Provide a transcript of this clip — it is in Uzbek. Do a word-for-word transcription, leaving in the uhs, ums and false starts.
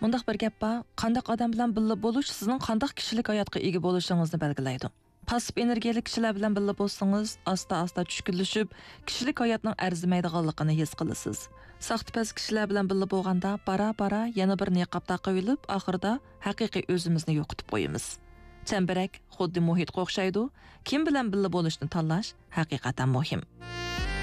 Mundaq bir gap bor, qandaq odam bilan birga bo'lish sizning qandaq kishilik hayotga ega bo'lishingizni belgilaydi. Pasif energiyalik kishilar bilan birga bo'lsangiz, asta-asta tushkunlashib, kishilik hayotning arzimaydiganligini his qilasiz. Saxtipaz kishilar bilan birga bo'lganda, bara-bara yana bir niqob taqib olib, oxirida haqiqiy o'zimizni yo'qotib qo'yamiz. Chambarak xuddi muhitga o'xshaydi. Kim bilan birga bo'lishni tanlash haqiqatan muhim.